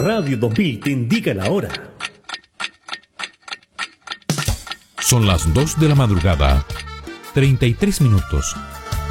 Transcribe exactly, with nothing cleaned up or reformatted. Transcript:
Radio dos mil te indica la hora. Son las dos de la madrugada, treinta y tres minutos.